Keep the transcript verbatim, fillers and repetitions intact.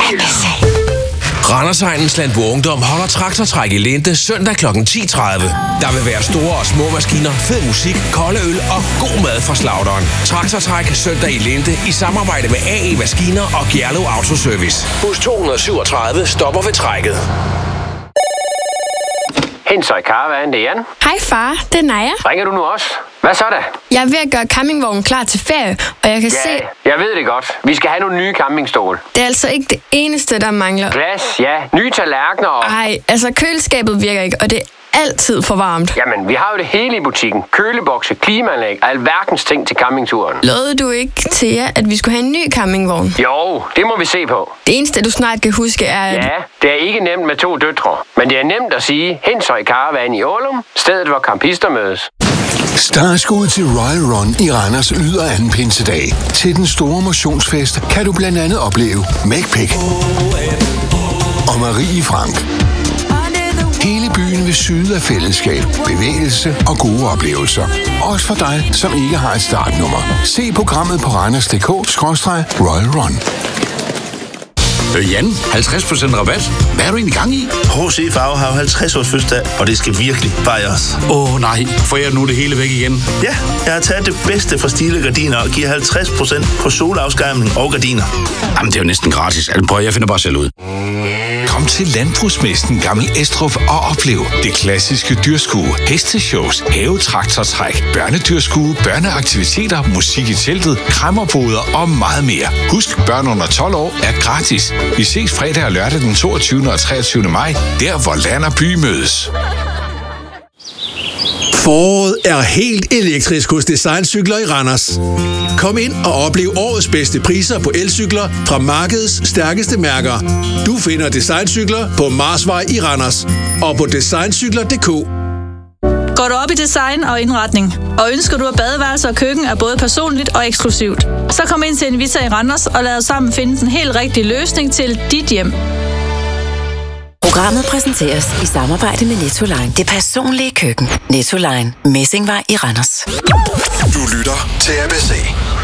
Randersegnens Landbrug Ungdom holder traktortræk i Linde søndag klokken ti tredive. Der vil være store og små maskiner, fed musik, kolde øl og god mad fra slagteren. Traktortræk søndag i Linde i samarbejde med A E Maskiner og Gjerlev Autoservice. Bus to hundrede syvogtredive stopper ved trækket. Hensøj Caravan, det er Jan. Hej far, det er Naja. Ringer du nu også? Hvad så da? Jeg er ved at gøre campingvognen klar til ferie, og jeg kan ja, se... jeg ved det godt. Vi skal have nogle nye campingstole. Det er altså ikke det eneste, der mangler. Glas, ja. Nye tallerkener og... Ej, altså køleskabet virker ikke, og det er altid for varmt. Jamen, vi har jo det hele i butikken. Kølebokse, klimaanlæg og alverdens ting til campingturen. Lovede du ikke til jer, at vi skulle have en ny campingvogn? Jo, det må vi se på. Det eneste, du snart kan huske, er... At... Ja, det er ikke nemt med to døtre. Men det er nemt at sige Hensøj Caravan i Ålum, stedet hvor campister mødes. Startskud til Royal Run i Randers yder anden pinsedag. Til den store motionsfest kan du blandt andet opleve McPick og Marie Frank. Hele byen vil syde af fællesskab, bevægelse og gode oplevelser. Også for dig, som ikke har et startnummer. Se programmet på randers punktum d k skråstreg royal run. Øh, Jan, halvtreds procent rabat. Hvad er du egentlig gang i? H C Farve har halvtreds års fødselsdag, og det skal virkelig fejres. Åh oh, nej, får jeg nu det hele væk igen? Ja, jeg har taget det bedste fra Stile Gardiner og giver halvtreds procent på solafskærmning og gardiner. Jamen, det er jo næsten gratis. Altså, prøv, jeg finder bare selv ud. Kom til Landbrugsmessen Gammel Estrup og oplev det klassiske dyrskue, hesteshows, havetraktortræk, børnedyrskue, børneaktiviteter, musik i teltet, kræmmerboder og meget mere. Husk, børn under tolv år er gratis. Vi ses fredag og lørdag den toogtyvende og treogtyvende maj, der hvor land og by mødes. Foråret er helt elektrisk hos Designcykler i Randers. Kom ind og oplev årets bedste priser på elcykler fra markedets stærkeste mærker. Du finder Designcykler på Marsvej i Randers og på designcykler punktum d k. Går du op i design og indretning, og ønsker du, at badeværelse og køkken er både personligt og eksklusivt, så kom ind til Invita i Randers og lad os sammen finde den helt rigtige løsning til dit hjem. Programmet præsenteres i samarbejde med Nettoline. Det personlige køkken. Nettoline. Messingvej i Randers. Du lytter til A B C.